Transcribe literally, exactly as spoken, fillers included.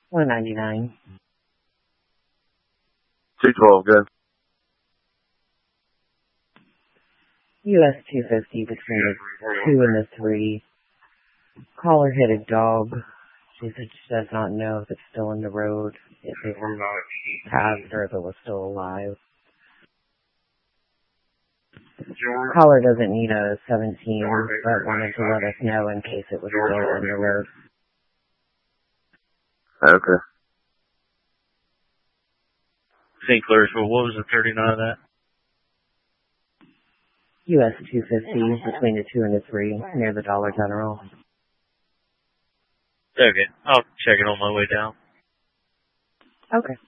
one ninety-nine. two twelve, good. U S two fifty between the two and the three. Caller hit a dog. She said she does not know if it's still in the road, if it was passed, or if it was still alive. Caller doesn't need a seventeen, but wanted to let us know in case it was still in the road. Okay. Saint Clairsville, what was the thirty-nine of that? U S two fifty between the two and the three, near the Dollar General. Okay, I'll check it on my way down. Okay.